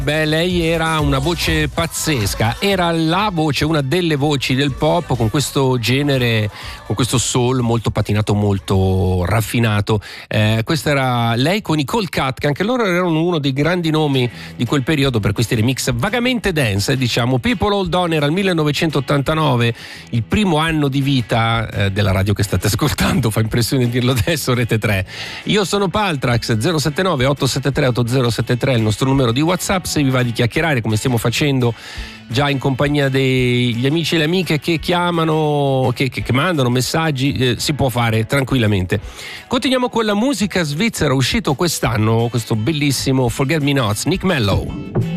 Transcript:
Beh, lei era una voce pazzesca, era la voce, una delle voci del pop con questo genere, con questo soul molto patinato, molto raffinato. Questa era lei con i Cold Cut, che anche loro erano uno dei grandi nomi di quel periodo per questi remix vagamente dance, diciamo. People Hold On era il 1989, il primo anno di vita della radio che state ascoltando, fa impressione dirlo adesso, Rete 3. Io sono Paltrax, 079 873 8073 è il nostro numero di WhatsApp. Se vi va di chiacchierare, come stiamo facendo già in compagnia degli amici e le amiche che chiamano, che mandano messaggi, si può fare tranquillamente. Continuiamo con la musica svizzera, uscito quest'anno, questo bellissimo Forget Me Nots, Nick Mellow.